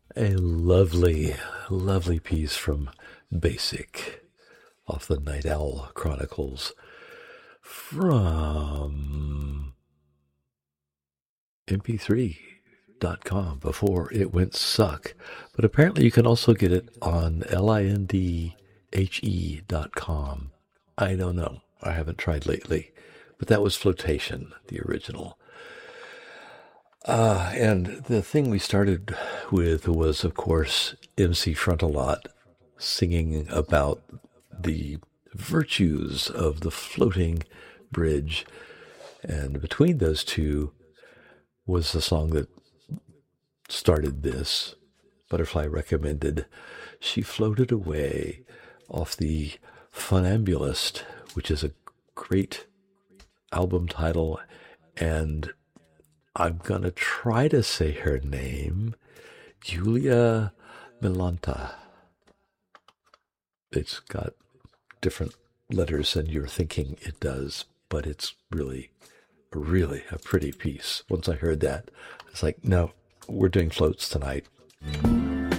A lovely, lovely piece from Basic off the Night Owl Chronicles from mp3.com before it went suck. But apparently you can also get it on lindhe.com. I don't know. I haven't tried lately. But that was Flotation, the original. And the thing we started with was, of course, MC Frontalot singing about the virtues of the floating bridge. And between those two was the song that started this. Butterfly recommended She Floated Away off the Funambulist, which is a great album title. And I'm going to try to say her name, Julia Milanta. It's got different letters than you're thinking it does, but it's really, really a pretty piece. Once I heard that, it's like, no, we're doing floats tonight.